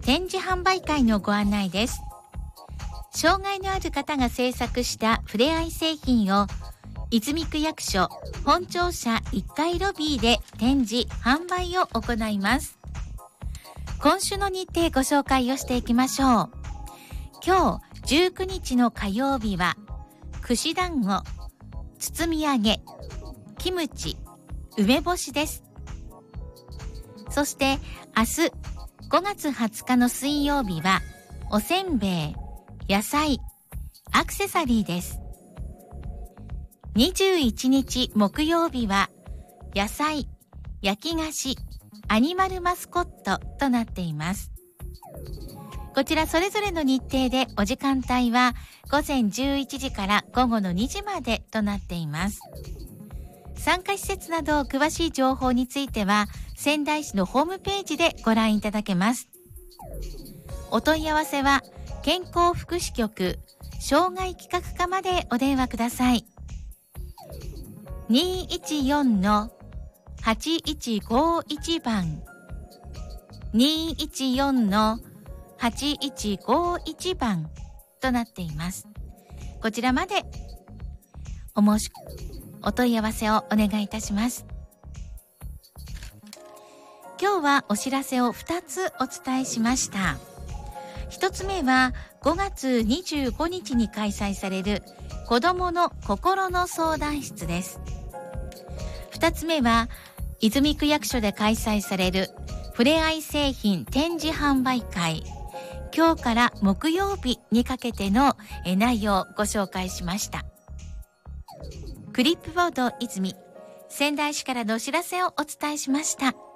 展示販売会のご案内です。障害のある方が制作したふれあい製品を泉区役所本庁舎1階ロビーで展示販売を行います。今週の日程ご紹介をしていきましょう。今日19日の火曜日は串団子、包み揚げ、キムチ、梅干しです。そして明日5月20日の水曜日はおせんべい、野菜、アクセサリーです。21日木曜日は野菜、焼き菓子、アニマルマスコットとなっています。こちらそれぞれの日程でお時間帯は午前11時から午後の2時までとなっています。参加施設など詳しい情報については仙台市のホームページでご覧いただけます。お問い合わせは健康福祉局障害企画課までお電話ください。214-8151番 214-8151番となっています。こちらまでお問い合わせをお願いいたします。今日はお知らせを2つお伝えしました。1つ目は5月25日に開催される子どもの心の相談室です。2つ目は泉区役所で開催されるふれあい製品展示販売会、今日から木曜日にかけての内容をご紹介しました。クリップボード泉、仙台市からのお知らせをお伝えしました。